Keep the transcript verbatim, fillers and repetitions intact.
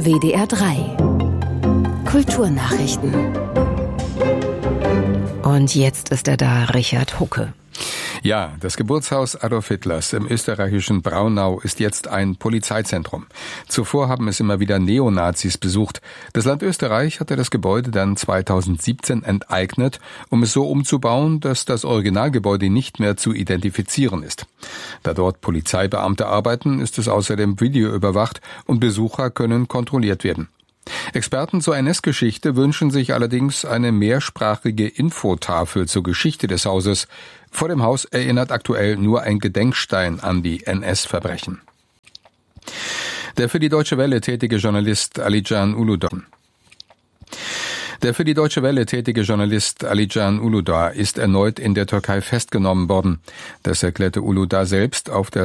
W D R drei Kulturnachrichten. Und jetzt ist er da, Richard Hucke. Ja, das Geburtshaus Adolf Hitlers im österreichischen Braunau ist jetzt ein Polizeizentrum. Zuvor haben es immer wieder Neonazis besucht. Das Land Österreich hatte das Gebäude dann zweitausendsiebzehn enteignet, um es so umzubauen, dass das Originalgebäude nicht mehr zu identifizieren ist. Da dort Polizeibeamte arbeiten, ist es außerdem videoüberwacht und Besucher können kontrolliert werden. Experten zur N S-Geschichte wünschen sich allerdings eine mehrsprachige Infotafel zur Geschichte des Hauses. Vor dem Haus erinnert aktuell nur ein Gedenkstein an die N S-Verbrechen. Der für die Deutsche Welle tätige Journalist Alican Uludağ Der für die Deutsche Welle tätige Journalist Alican Uludağ ist erneut in der Türkei festgenommen worden. Das erklärte Uludağ selbst auf der